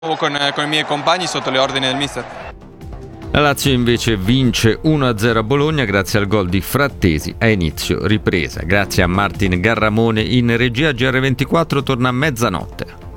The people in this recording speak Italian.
con i miei compagni sotto le ordini del mister. La Lazio invece vince 1-0 a Bologna grazie al gol di Frattesi a inizio ripresa. Grazie a Martin Garramone in regia, GR24 torna a mezzanotte.